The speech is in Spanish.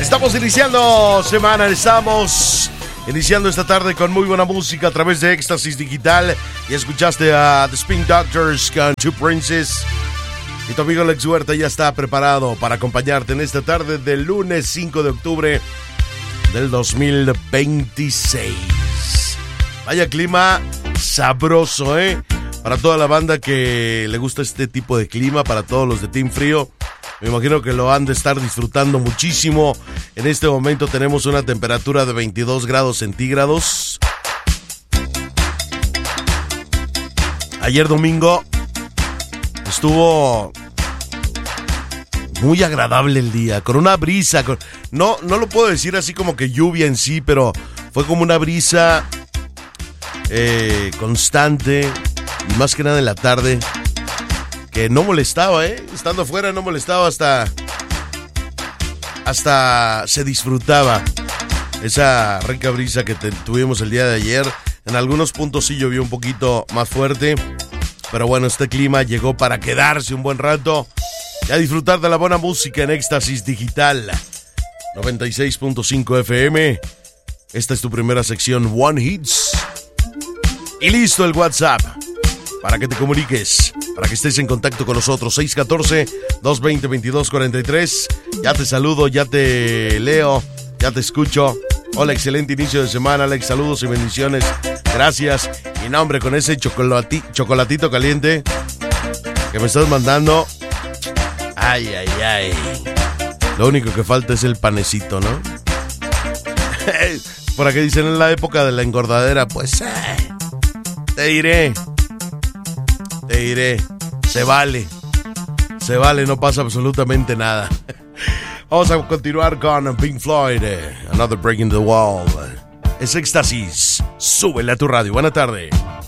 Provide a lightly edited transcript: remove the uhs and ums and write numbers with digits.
Estamos iniciando semana, estamos iniciando esta tarde con muy buena música a través de Éxtasis Digital. Y escuchaste a The Spin Doctors con Two Princes. Y tu amigo Alex Huerta ya está preparado para acompañarte en esta tarde del lunes 5 de octubre del 2026. Vaya clima sabroso, para toda la banda que le gusta este tipo de clima, para todos los de Team Frío. Me imagino que lo han de estar disfrutando muchísimo. En este momento tenemos una temperatura de 22 grados centígrados. Ayer domingo estuvo muy agradable el día, con una brisa. No lo puedo decir así como que lluvia en sí, pero fue como una brisa constante y más que nada en la tarde. Que no molestaba, estando afuera no molestaba, hasta se disfrutaba esa rica brisa que tuvimos el día de ayer. En algunos puntos sí llovió un poquito más fuerte, pero bueno, este clima llegó para quedarse un buen rato y a disfrutar de la buena música en Éxtasis Digital 96.5 FM. Esta es tu primera sección One Hits y listo el WhatsApp para que te comuniques, para que estés en contacto con nosotros. 614-220-2243. Ya te saludo, ya te leo, ya te escucho. Hola, excelente inicio de semana, Alex. Saludos y bendiciones. Gracias. Y no, hombre, con ese chocolatito caliente que me estás mandando. Ay. Lo único que falta es el panecito, ¿no? Por aquí dicen en la época de la engordadera, pues te diré, se vale, no pasa absolutamente nada. Vamos a continuar con Pink Floyd, Another Break in the Wall. Es Éxtasis, súbele a tu radio. Buena tarde.